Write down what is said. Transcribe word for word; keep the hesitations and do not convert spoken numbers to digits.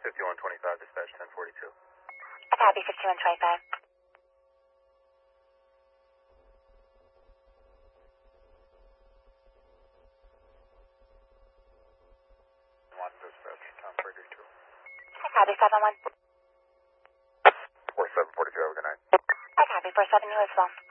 fifty-one twenty-five, dispatch ten forty-two. I copy fifty-one twenty-five. one, dispatch ten forty-two. I copy seven one. four seven forty-two, have a good night. I copy four seven, you as well.